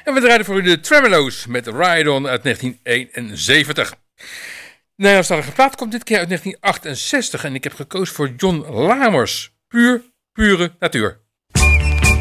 En we draaiden voor u de Tremolo's met Ride On uit 1971. De Nederlandstalige plaat komt dit keer uit 1968 en ik heb gekozen voor John Lamers. Pure natuur.